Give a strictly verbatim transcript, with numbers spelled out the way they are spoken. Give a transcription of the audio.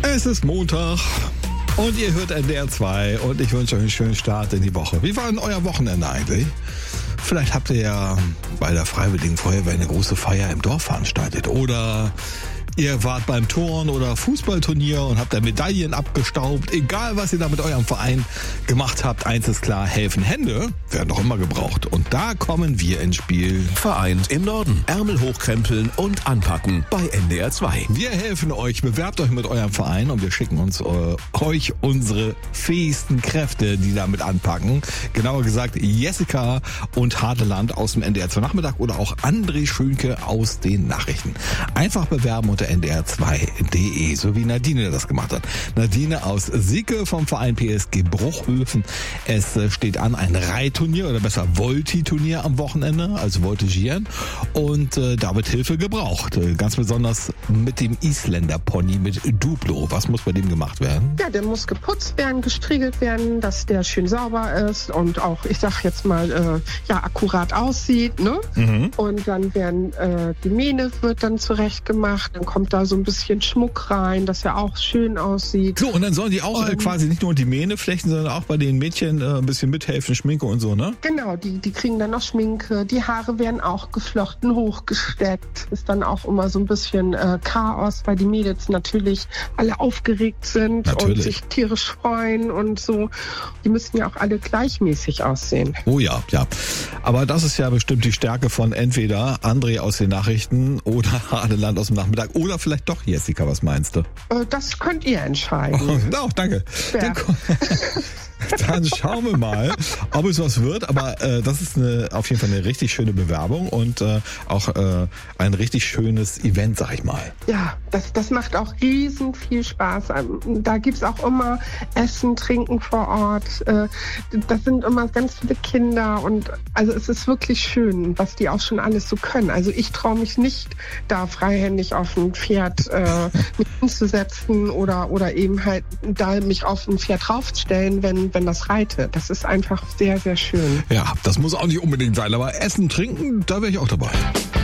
Es ist Montag und ihr hört N D R zwei und ich wünsche euch einen schönen Start in die Woche. Wie war denn euer Wochenende eigentlich? Vielleicht habt ihr ja bei der Freiwilligen Feuerwehr eine große Feier im Dorf veranstaltet oder ihr wart beim Turn- oder Fußballturnier und habt da Medaillen abgestaubt. Egal, was ihr da mit eurem Verein gemacht habt, eins ist klar, helfen Hände werden doch immer gebraucht. Und da kommen wir ins Spiel. Vereint im Norden. Ärmel hochkrempeln und anpacken bei N D R zwei. Wir helfen euch, bewerbt euch mit eurem Verein und wir schicken uns äh, euch unsere fähigsten Kräfte, die damit anpacken. Genauer gesagt Jessica und Hadeland aus dem N D R zwei Nachmittag oder auch André Schönke aus den Nachrichten. Einfach bewerben unter N D R zwei Punkt de, so wie Nadine das gemacht hat. Nadine aus Sieke vom Verein P S G Bruchhöfen. Es steht an ein Reitturnier oder besser Volti-Turnier am Wochenende, also Voltigieren. Und äh, da wird Hilfe gebraucht. Ganz besonders mit dem Isländer-Pony, mit Duplo. Was muss bei dem gemacht werden? Ja, der muss geputzt werden, gestriegelt werden, dass der schön sauber ist und auch, ich sag jetzt mal, äh, ja, akkurat aussieht, ne? Mhm. Und dann werden, äh, die Mähne wird dann zurecht gemacht. Dann kommt da so ein bisschen Schmuck rein, dass er auch schön aussieht. So, und dann sollen die auch und, äh, quasi nicht nur die Mähne flechten, sondern auch bei den Mädchen äh, ein bisschen mithelfen, Schminke und so, ne? Genau, die, die kriegen dann noch Schminke. Die Haare werden auch geflochten, hochgesteckt. Ist dann auch immer so ein bisschen äh, Chaos, weil die Mädels natürlich alle aufgeregt sind natürlich. Und sich tierisch freuen und so. Die müssen ja auch alle gleichmäßig aussehen. Oh ja, ja. Aber das ist ja bestimmt die Stärke von entweder André aus den Nachrichten oder Hadeland aus dem Nachmittag oder vielleicht doch Jessica, was meinst du? Äh, das könnt ihr entscheiden. Oh, danke. Ja. Dann, dann schauen wir mal, ob es was wird. Aber äh, das ist eine, auf jeden Fall eine richtig schöne Bewerbung und äh, auch äh, ein richtig schönes Event, sag ich mal. Ja, das, das macht auch riesen viel Spaß. Da gibt's auch immer Essen, Trinken vor Ort. Äh, das sind immer ganz viele Kinder und also es ist wirklich schön, was die auch schon alles so können. Also ich traue mich nicht, da freihändig auf ein Pferd äh, mich hinzusetzen oder, oder eben halt da mich auf ein Pferd draufstellen, wenn, wenn das reitet. Das ist einfach sehr, sehr schön. Ja, das muss auch nicht unbedingt sein, aber Essen, Trinken, da wäre ich auch dabei.